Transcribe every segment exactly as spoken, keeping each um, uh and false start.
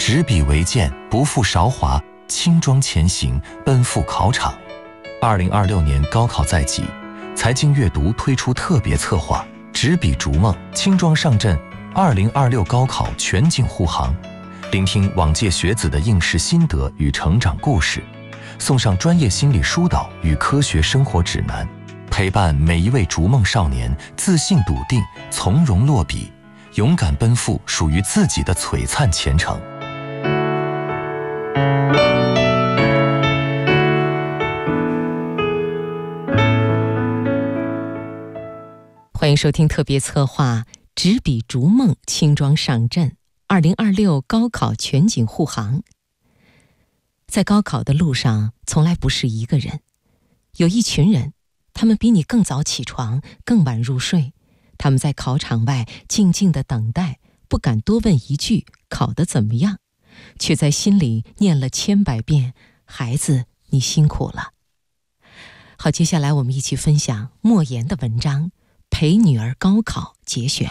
执笔为剑，不负韶华，轻装前行，奔赴考场。二零二六年高考在即，财经阅读推出特别策划，执笔逐梦，轻装上阵。二零二六高考全景护航，聆听往届学子的应试心得与成长故事，送上专业心理疏导与科学生活指南，陪伴每一位逐梦少年自信笃定，从容落笔，勇敢奔赴属于自己的璀璨前程。 欢迎收听特别策划执笔逐梦，轻装上阵，二零二六高考全景护航。在高考的路上，从来不是一个人，有一群人，他们比你更早起床，更晚入睡，他们在考场外静静地等待，不敢多问一句考得怎么样，却在心里念了千百遍，孩子你辛苦了。好，接下来我们一起分享莫言的文章《陪女儿高考》节选。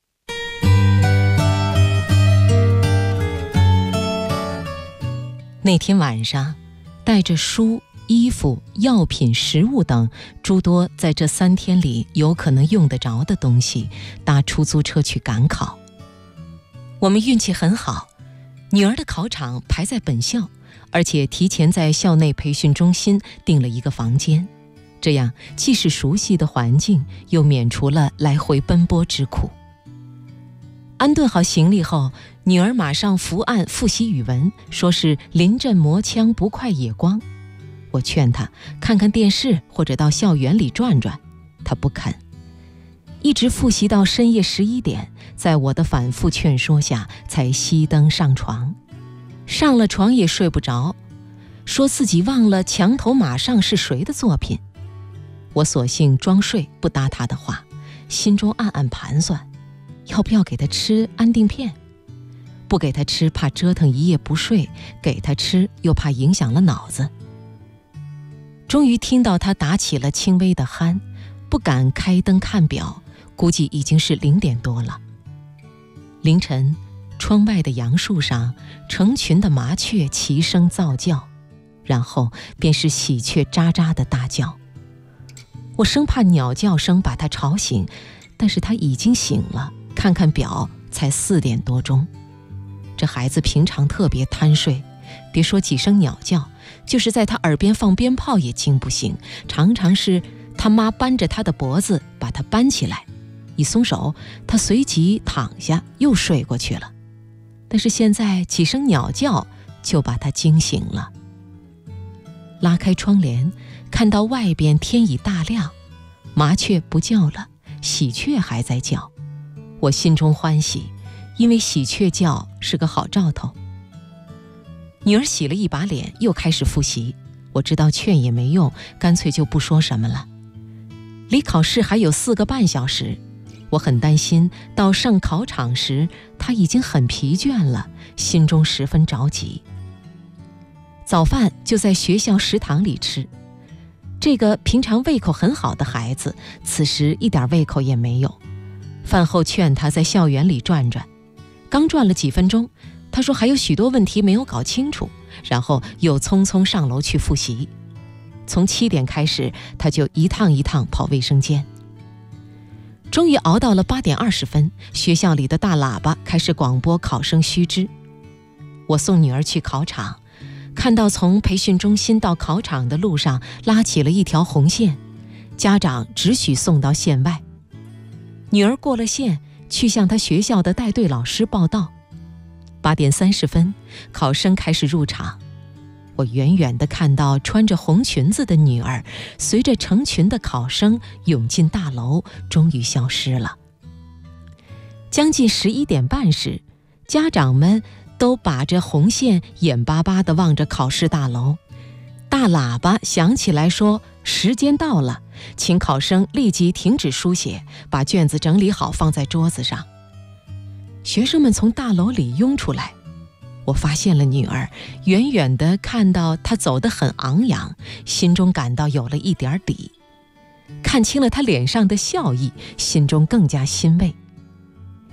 那天晚上，带着书、衣服、药品、食物等诸多在这三天里有可能用得着的东西，搭出租车去赶考。我们运气很好，女儿的考场排在本校，而且提前在校内培训中心订了一个房间，这样既是熟悉的环境，又免除了来回奔波之苦。安顿好行李后，女儿马上伏案复习语文，说是临阵磨枪，不快也光。我劝她看看电视或者到校园里转转，她不肯，一直复习到深夜十一点，在我的反复劝说下才熄灯上床。上了床也睡不着，说自己忘了墙头马上是谁的作品。我索性装睡，不搭她的话，心中暗暗盘算，要不要给她吃安定片？不给她吃怕折腾一夜不睡，给她吃又怕影响了脑子。终于听到她打起了轻微的鼾，不敢开灯看表，估计已经是零点多了。凌晨，窗外的杨树上成群的麻雀齐声噪叫，然后便是喜鹊喳喳的大叫。我生怕鸟叫声把她吵醒，但是她已经醒了，看看表才四点多钟。这孩子平常特别贪睡，别说几声鸟叫，就是在他耳边放鞭炮也惊不醒，常常是他妈扳着他的脖子把他扳起来，一松手他随即躺下又睡过去了。但是现在几声鸟叫就把他惊醒了。拉开窗帘，看到外边天已大亮，麻雀不叫了，喜鹊还在叫。我心中欢喜，因为喜鹊叫是个好兆头。女儿洗了一把脸，又开始复习，我知道劝也没用，干脆就不说什么了。离考试还有四个半小时，我很担心到上考场时她已经很疲倦了，心中十分着急。早饭就在学校食堂里吃，这个平常胃口很好的孩子，此时一点胃口也没有。饭后劝他在校园里转转，刚转了几分钟，他说还有许多问题没有搞清楚，然后又匆匆上楼去复习。从七点开始，他就一趟一趟跑卫生间。终于熬到了八点二十分，学校里的大喇叭开始广播考生须知。我送女儿去考场，看到从培训中心到考场的路上拉起了一条红线，家长只许送到线外。女儿过了线，去向她学校的带队老师报到。八点三十分，考生开始入场。我远远地看到穿着红裙子的女儿，随着成群的考生涌进大楼，终于消失了。将近十一点半时，家长们都把着红线，眼巴巴地望着考试大楼。大喇叭响起来说，时间到了，请考生立即停止书写，把卷子整理好放在桌子上。学生们从大楼里拥出来，我发现了女儿，远远地看到她走得很昂扬，心中感到有了一点底。看清了她脸上的笑意，心中更加欣慰。